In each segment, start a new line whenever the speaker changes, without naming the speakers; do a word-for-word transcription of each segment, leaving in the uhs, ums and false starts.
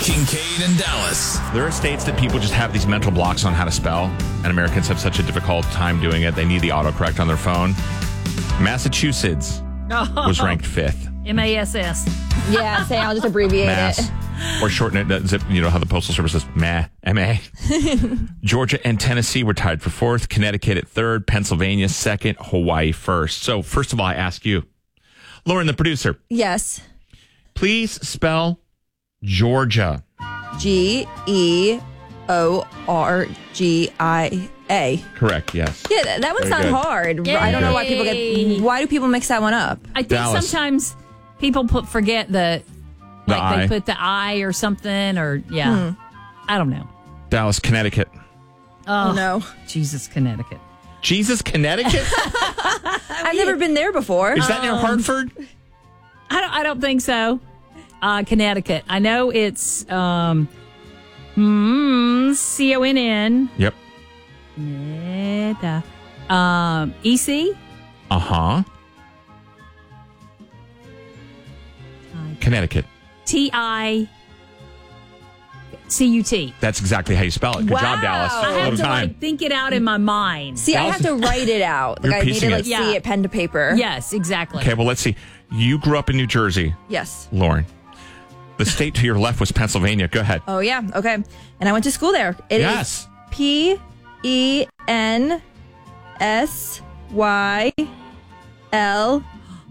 Kincaid and Dallas.
There are states that people just have these mental blocks on how to spell, and Americans have such a difficult time doing it. They need the autocorrect on their phone. Massachusetts
Oh.
was ranked fifth.
M A S S.
Yeah, say I'll just abbreviate
Mass.
it.
Or shorten it, zip, you know how the Postal Service says, M A, M A. Georgia and Tennessee were tied for fourth. Connecticut at third. Pennsylvania second. Hawaii first. So, first of all, I ask you, Lauren, the producer,
Yes.
please spell Georgia.
G E O R G I A.
Correct, yes.
Yeah, that, that one's
Very
not
good.
hard.
Yay.
I don't know why people get. Why do people mix that one up?
I think
Dallas.
sometimes people put forget the,
The
like
I.
they put the I or something, or yeah. I don't know.
Dallas, Connecticut.
Oh,
No.
Jesus, Connecticut.
Jesus, Connecticut?
I've never been there before.
Is that near Hartford?
I don't. I don't think so. Uh, Connecticut. I know it's um, mm, C O N N.
Yep.
Neta. Um, E C.
Uh-huh. Connecticut.
T I C U T.
That's exactly how you spell it. Good
Wow.
job, Dallas.
I
I
All
have
the
to
time.
like think it out in my mind.
See, I have to write it out. Like
You're
I need
piecing
to
it.
like
Yeah.
see it pen to paper.
Yes, exactly.
Okay, well, let's see. You grew up in New Jersey,
Yes.
Lauren. The state to your left was Pennsylvania. Go ahead.
Oh yeah. Okay. And I went to school there. It is
Yes.
P E N S Y L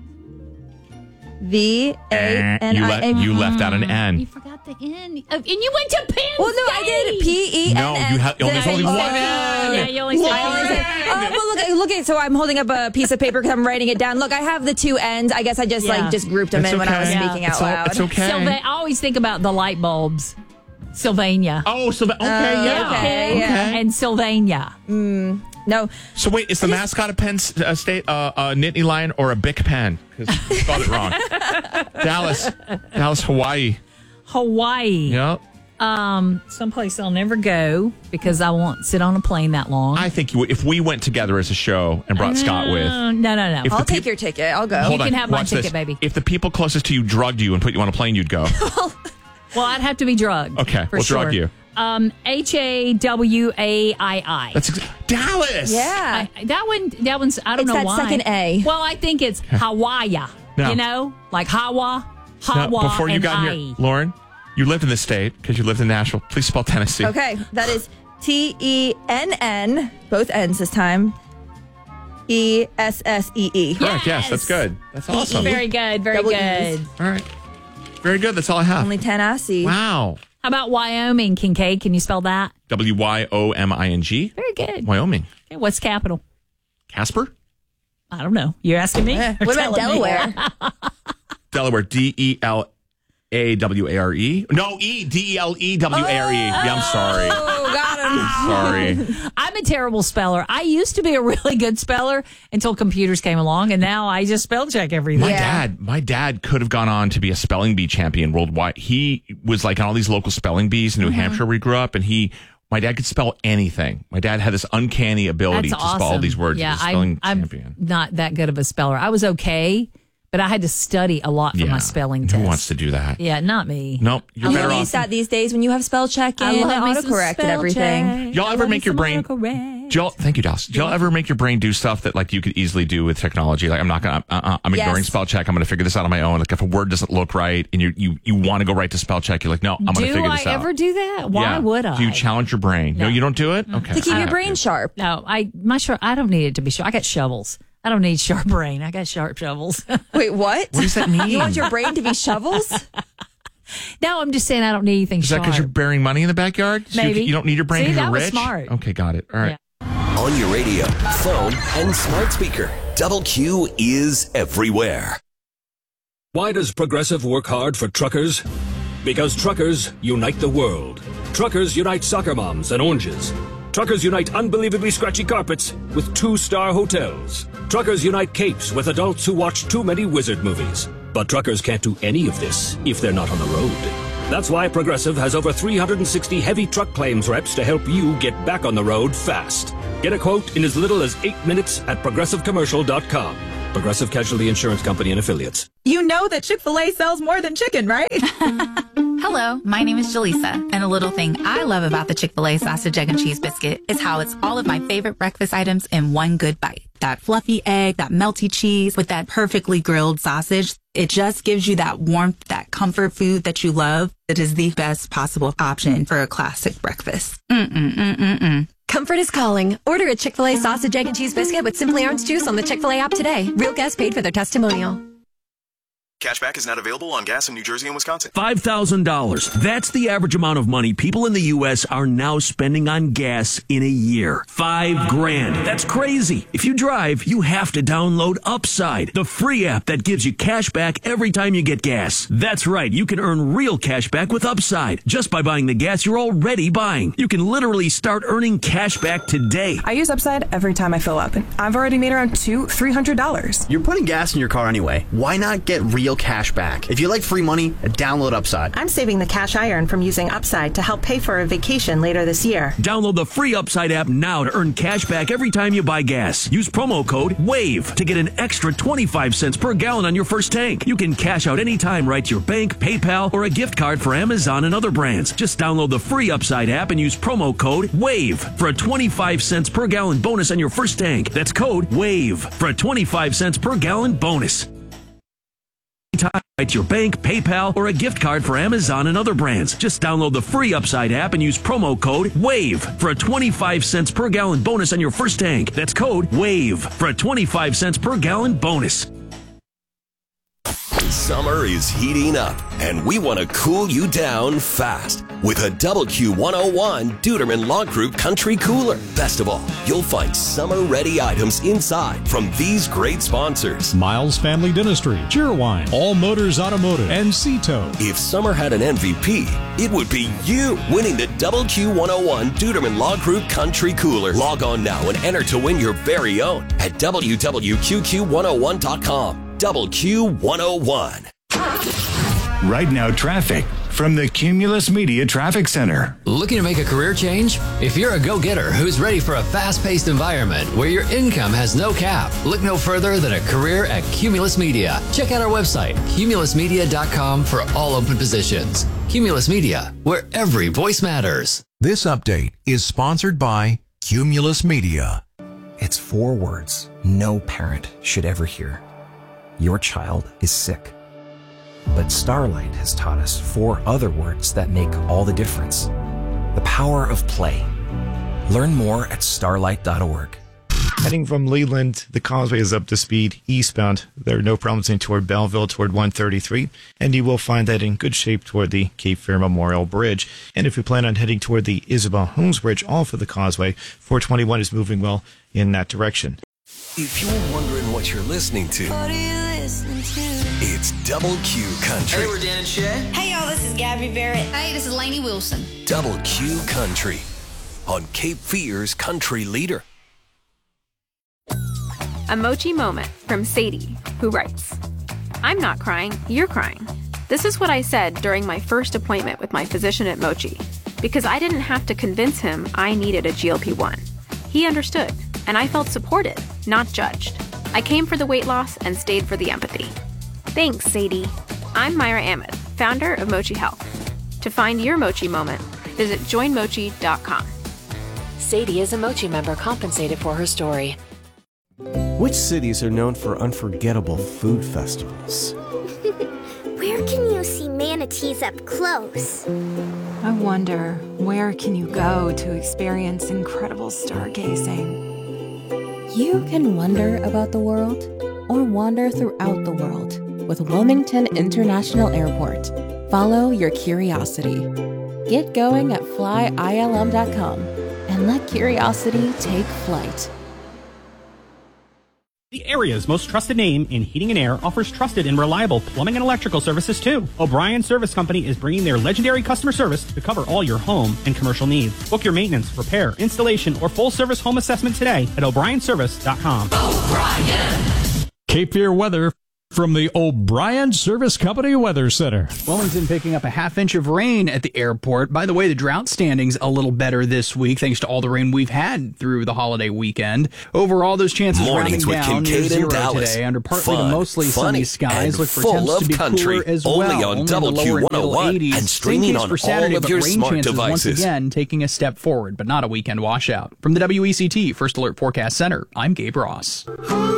V A N
you,
I
le-
A.
you left out an
You
N.
forgot the N. Oh, and you went to Penn
Well, no, I
State.
did P E N
No,
S.
you have- only- there's only one N.
Yeah, you only said
I only said- Oh, but look, look at so I'm holding up a piece of paper because I'm writing it down. Look, I have the two ends. I guess I just
Yeah.
like just grouped them
It's
in when I was
okay.
speaking
It's
out
all-
loud.
it's okay.
Sylva- I always think about the light bulbs. Sylvania.
Oh, so that, okay,
Oh,
yeah.
okay, yeah.
And Sylvania.
No,
So wait, is the mascot of Penn S- uh, State uh, a Nittany Lion or a Bic pen? Because you spelled it wrong. Dallas, Dallas, Hawaii.
Hawaii.
Yep.
Um, someplace I'll never go because I won't sit on a plane that long.
I think you would, if we went together as a show and brought Scott with,
Uh, no, no, no.
If
I'll
the
take
peop-
your ticket. I'll go.
hold
can
on,
have my
watch
ticket,
this.
baby.
If the people closest to you drugged you and put you on a plane, you'd go.
Well, I'd have to be drugged.
Okay,
for
we'll
sure.
drug you.
Um, H A W A I I.
That's ex- Dallas.
Yeah.
I, that one, that one's, I don't
It's
know
that
why.
second A.
Well, I think it's Hawaii.
No.
You know, like Hawa,
Now,
Hawa,
before you
and
got
I.
here, Lauren, you lived in this state because you lived in Nashville. Please spell Tennessee.
Okay, that is T E N N, both N's this time. E S S E E.
Correct. Yes,
Yes.
that's good. That's awesome.
Very good, very
Double
good.
E's.
All right. Very good. That's all I have.
Only ten I see.
Wow.
How about Wyoming, Kincaid? Can you spell that?
W Y O M I N G.
Very good.
Wyoming.
Okay, what's capital?
Casper.
I don't know. You're asking me?
Eh,
Or
what about
telling me?
Delaware?
Delaware. D E L A W A R E. No, E. D E L E W A R E. Yeah, I'm sorry.
Oh, got him.
Sorry.
I'm a terrible speller. I used to be a really good speller until computers came along, and now I just spell check everything.
My
Yeah.
dad, my dad could have gone on to be a spelling bee champion worldwide. He was like on all these local spelling bees in New Hampshire where we grew up, and he, my dad could spell anything. My dad had this uncanny ability
That's
to
awesome.
spell all these words.
Yeah,
He was a spelling
I'm, I'm
champion.
not that good of a speller. I was okay, but I had to study a lot for my spelling test.
Who wants to do that?
Yeah, not me.
Nope. You're
You
better
don't
off.
use that these days when you have spell check
I
and
love me some
autocorrect and
spell
everything.
check.
Y'all
I
ever
love
make
me
your
some
brain-
autocorrect.
Do y'all, thank you, Dallas. Do y'all ever make your brain do stuff that like you could easily do with technology? Like I'm not gonna, uh, uh, I'm ignoring
Yes.
spell check. I'm gonna figure this out on my own. Like if a word doesn't look right and you you you want to go right to spell check, you're like, no, I'm gonna
Do
figure
I
this out.
ever do that? Why
Yeah.
would I?
Do you challenge your brain? No,
No.
you don't do it. Okay.
To keep
I
your
have
brain
to.
sharp.
No, I my sure I don't need it to be sharp. I got shovels. I don't need sharp brain. I got sharp shovels.
Wait, what?
What does that mean?
You want your brain to be shovels?
No, I'm just saying I don't need anything
Is that
sharp.
because you're burying money in the backyard? So you-
Maybe.
You, don't need your brain
See,
because
that
you're
was
rich?
smart.
Okay, got it. All right.
On your radio, phone, and smart speaker. Double Q is everywhere.
Why does Progressive work hard for truckers? Because truckers unite the world. Truckers unite soccer moms and oranges. Truckers unite unbelievably scratchy carpets with two-star hotels. Truckers unite capes with adults who watch too many wizard movies. But truckers can't do any of this if they're not on the road. That's why Progressive has over three hundred sixty heavy truck claims reps to help you get back on the road fast. Get a quote in as little as eight minutes at progressive commercial dot com. Progressive Casualty Insurance Company and Affiliates.
You know that Chick-fil-A sells more than chicken, right? Hello, my name is Jaleesa, and a little thing I love about the Chick-fil-A sausage, egg, and cheese biscuit is how it's all of my favorite breakfast items in one good bite. That fluffy egg, that melty cheese with that perfectly grilled sausage. It just gives you that warmth, that comfort food that you love. It is the best possible option for a classic breakfast. Mm-mm-mm-mm-mm.
Comfort is calling. Order a Chick-fil-A sausage, egg, and cheese biscuit with Simply Orange Juice on the Chick-fil-A app today. Real guests paid for their testimonial.
Cashback is not available on gas in New Jersey and Wisconsin.
five thousand dollars. That's the average amount of money people in the U S are now spending on gas in a year. Five grand. That's crazy. If you drive, you have to download Upside, the free app that gives you cash back every time you get gas. That's right. You can earn real cash back with Upside just by buying the gas you're already buying. You can literally start earning cash back today.
I use Upside every time I fill up, and I've already made around two, three hundred dollars.
You're putting gas in your car anyway. Why not get real cash back? If you like free money, download Upside.
I'm saving the cash I earn from using Upside to help pay for a vacation later this year.
Download the free Upside app now to earn cash back every time you buy gas. Use promo code WAVE to get an extra twenty-five cents per gallon on your first tank. You can cash out anytime right to your bank, PayPal, or a gift card for Amazon and other brands. Just download the free Upside app and use promo code WAVE for a twenty-five cents per gallon bonus on your first tank. That's code WAVE for a twenty-five cents per gallon bonus. Right to your bank, PayPal, or a gift card for Amazon and other brands. Just download the free Upside app and use promo code WAVE for a twenty-five cents per gallon bonus on your first tank. That's code WAVE for a twenty-five cents per gallon bonus.
Summer is heating up, and we want to cool you down fast with a Double Q one oh one Duderman Law Group Country Cooler. Best of all, you'll find summer-ready items inside from these great sponsors:
Miles Family Dentistry, Cheerwine, All Motors Automotive, and Cito.
If summer had an M V P, it would be you winning the Double Q one oh one Duderman Law Group Country Cooler. Log on now and enter to win your very own at w w w dot q q one oh one dot com. Double Q one oh one.
Right now, traffic from the Cumulus Media Traffic Center.
Looking to make a career change? If you're a go-getter who's ready for a fast-paced environment where your income has no cap, look no further than a career at Cumulus Media. Check out our website, cumulus media dot com, for all open positions. Cumulus Media, where every voice matters.
This update is sponsored by Cumulus Media.
It's four words no parent should ever hear. Your child is sick. But Starlight has taught us four other words that make all the difference. The power of play. Learn more at starlight dot org.
Heading from Leland, the causeway is up to speed eastbound. There are no problems in toward Belleville toward one thirty-three, and you will find that in good shape toward the Cape Fear Memorial Bridge. And if you plan on heading toward the Isabel Holmes Bridge off of the causeway, four twenty-one is moving well in that direction.
If you're wondering what you're listening to,
what are you listening to?
It's Double Q Country.
Hey, we're Dan and Shay.
Hey, y'all, this is Gabby Barrett.
Hey, this is Lainey Wilson.
Double Q Country on Cape Fear's Country Leader.
A Mochi moment from Sadie, who writes, I'm not crying, you're crying. This is what I said during my first appointment with my physician at Mochi, because I didn't have to convince him I needed a G L P one. He understood, and I felt supported, not judged. I came for the weight loss and stayed for the empathy. Thanks, Sadie. I'm Myra Ahmed, founder of Mochi Health. To find your Mochi moment, visit join mochi dot com.
Sadie is a Mochi member compensated for her story.
Which cities are known for unforgettable food festivals?
Where can you see manatees up close?
I wonder, where can you go to experience incredible stargazing?
You can wonder about the world or wander throughout the world with Wilmington International Airport. Follow your curiosity. Get going at fly I L M dot com and let curiosity take flight.
The area's most trusted name in heating and air offers trusted and reliable plumbing and electrical services too. O'Brien Service Company is bringing their legendary customer service to cover all your home and commercial needs. Book your maintenance, repair, installation, or full service home assessment today at o'brien service dot com.
O'Brien. Cape Fear weather
From the O'Brien Service Company Weather Center.
Wilmington picking up a half inch of rain at the airport. By the way, the drought standing's a little better this week thanks to all the rain we've had through the holiday weekend. Overall, those chances
Mornings
rounding
with
down near
Kincaid
zero
and Dallas.
today under partly
Fun,
to mostly
funny,
sunny skies.
and
Look for
full
temps
of
to be
country.
cooler as
Only
well.
on
Only
W
in the
Q
lower
one oh one
eighties.
and streaming
Same case
on
for Saturday,
all of
but
your
rain
smart
chances
devices.
once again taking a step forward, but not a weekend washout. From the W E C T First Alert Forecast Center, I'm Gabe Ross.